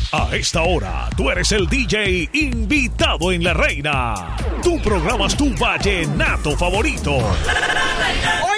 A esta hora, tú eres el DJ invitado en La Reina. Tú programas tu vallenato favorito.